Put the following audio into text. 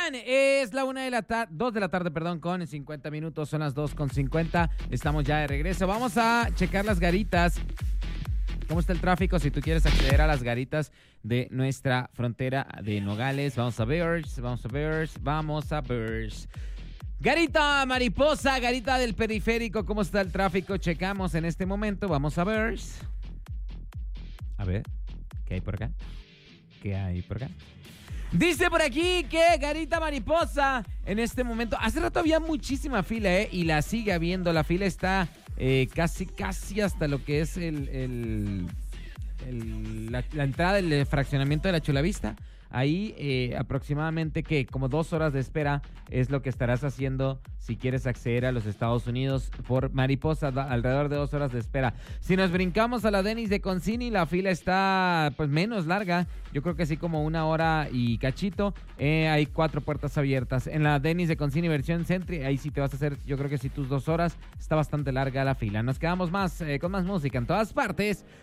están? Es la 2 de la tarde, perdón, con 50 minutos. Son las 2:50. Estamos ya de regreso. Vamos a checar las garitas. ¿Cómo está el tráfico? Si tú quieres acceder a las garitas de nuestra frontera de Nogales, vamos a ver. Garita Mariposa, garita del periférico, ¿cómo está el tráfico? Checamos en este momento, vamos a ver. A ver, ¿qué hay por acá? Dice por aquí que Garita Mariposa, en este momento, hace rato había muchísima fila, y la sigue habiendo. La fila está casi hasta lo que es la entrada del fraccionamiento de la Chulavista. Ahí aproximadamente que como 2 horas de espera es lo que estarás haciendo si quieres acceder a los Estados Unidos por Mariposa, alrededor de 2 horas de espera. Si nos brincamos a la Denny's de Concini, la fila está pues menos larga, yo creo que sí como 1 hora y cachito. Hay 4 puertas abiertas. En la Denny's de Concini versión Sentry, ahí sí te vas a hacer, yo creo que sí tus 2 horas, está bastante larga la fila. Nos quedamos con más música en todas partes,